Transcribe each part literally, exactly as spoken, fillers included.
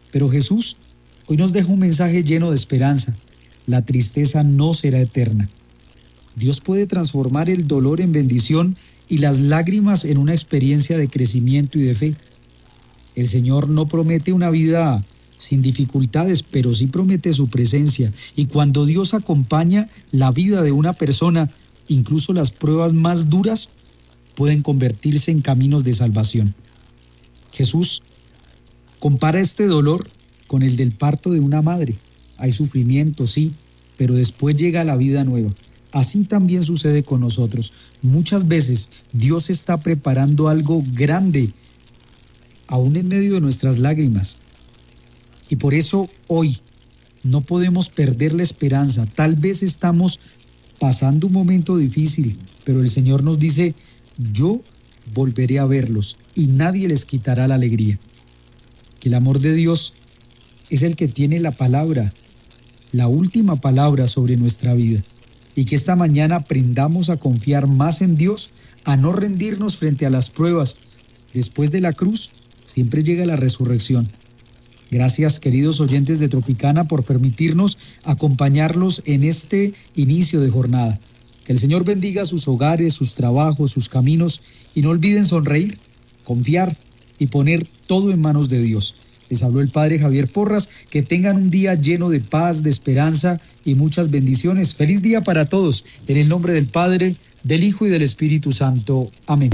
Pero Jesús hoy nos deja un mensaje lleno de esperanza. La tristeza no será eterna. Dios puede transformar el dolor en bendición y las lágrimas en una experiencia de crecimiento y de fe. El Señor no promete una vida sin dificultades, pero sí promete su presencia. Y cuando Dios acompaña la vida de una persona, incluso las pruebas más duras pueden convertirse en caminos de salvación. Jesús compara este dolor con el del parto de una madre. Hay sufrimiento, sí, pero después llega la vida nueva. Así también sucede con nosotros. Muchas veces Dios está preparando algo grande, aún en medio de nuestras lágrimas. Y por eso hoy no podemos perder la esperanza. Tal vez estamos pasando un momento difícil, pero el Señor nos dice: yo volveré a verlos y nadie les quitará la alegría. Que el amor de Dios es el que tiene la palabra, la última palabra sobre nuestra vida. Y que esta mañana aprendamos a confiar más en Dios, a no rendirnos frente a las pruebas. Después de la cruz, siempre llega la resurrección. Gracias, queridos oyentes de Tropicana, por permitirnos acompañarlos en este inicio de jornada. Que el Señor bendiga sus hogares, sus trabajos, sus caminos, y no olviden sonreír, confiar y poner todo en manos de Dios. Les habló el Padre Javier Porras. Que tengan un día lleno de paz, de esperanza y muchas bendiciones. Feliz día para todos. En el nombre del Padre, del Hijo y del Espíritu Santo. Amén.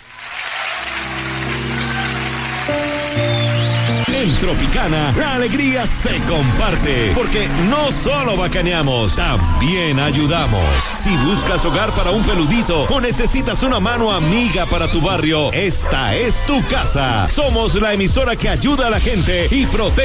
En Tropicana, la alegría se comparte, porque no solo bacaneamos, también ayudamos. Si buscas hogar para un peludito o necesitas una mano amiga para tu barrio, esta es tu casa. Somos la emisora que ayuda a la gente y protege